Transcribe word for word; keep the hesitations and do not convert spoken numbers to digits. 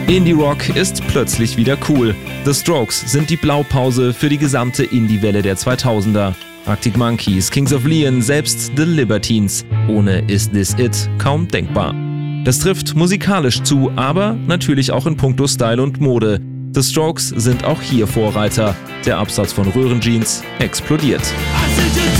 Indie-Rock ist plötzlich wieder cool. The Strokes sind die Blaupause für die gesamte Indie-Welle der zweitausender. Arctic Monkeys, Kings of Leon, selbst The Libertines. Ohne Is This It kaum denkbar. Das trifft musikalisch zu, aber natürlich auch in puncto Style und Mode. The Strokes sind auch hier Vorreiter. Der Absatz von Röhrenjeans explodiert.